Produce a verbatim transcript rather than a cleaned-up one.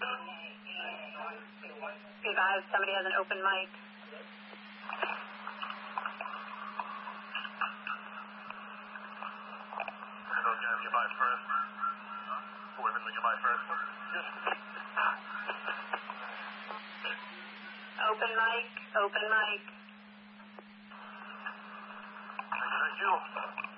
Be advised, somebody has an open mic. Okay, you buy first. Whoever you buy first. Open mic, open mic. Thank you, thank you.